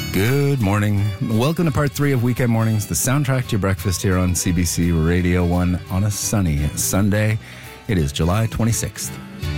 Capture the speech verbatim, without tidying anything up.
Good morning. Welcome to part three of Weekend Mornings, the soundtrack to your breakfast here on C B C Radio one on a sunny Sunday. It is July twenty-sixth.